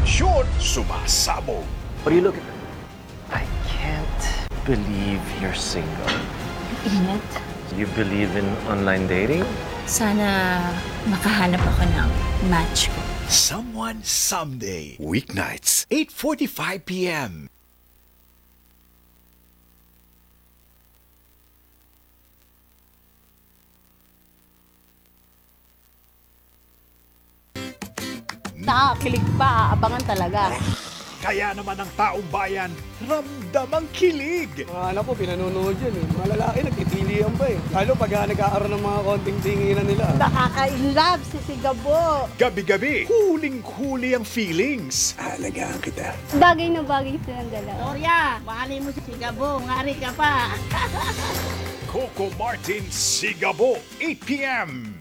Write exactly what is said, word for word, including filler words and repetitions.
koneksyon, sumasabog. What do you look at? I can't believe you're single. Ingat. You believe in online dating? Sana makahanap ako ng match ko. Someone Someday. Weeknights, eight forty-five p.m. Nakakilig pa, abangan talaga. Kaya naman ang taong bayan, ramdam ang kilig. Mga anak ko, pinanonood yan eh. Mga lalaki, nagtitilian pa eh. Lalo pag ah, nagkakaroon ng mga konting tinginan nila. Nakaka-inlove si Sigabo. Gabi-gabi, huling-huli ang feelings. Alagaan kita. Bagay na bagay silang dalawa. Gloria, mahalin mo si Sigabo, ngari ka pa. Coco Martin Sigabo, eight p.m.